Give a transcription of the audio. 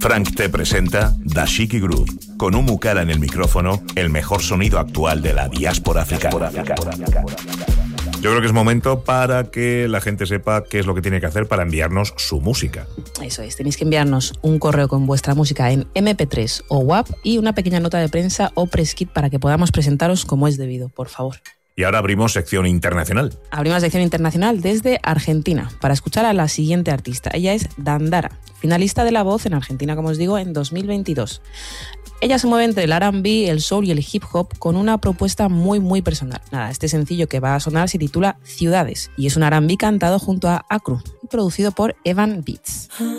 Frank T presenta Dashiki Groove, con un Mucala en el micrófono, el mejor sonido actual de la diáspora africana. Yo creo que es momento para que la gente sepa qué es lo que tiene que hacer para enviarnos su música. Eso es, tenéis que enviarnos un correo con vuestra música en MP3 o WAP y una pequeña nota de prensa o press kit para que podamos presentaros como es debido, por favor. Y ahora abrimos sección internacional. Abrimos sección internacional desde Argentina para escuchar a la siguiente artista. Ella es Dandara, finalista de La Voz en Argentina, como os digo, en 2022. Ella se mueve entre el R&B, el soul y el hip hop con una propuesta muy personal. Este sencillo que va a sonar se titula Ciudades y es un R&B cantado junto a Acru y producido por Evan Beats.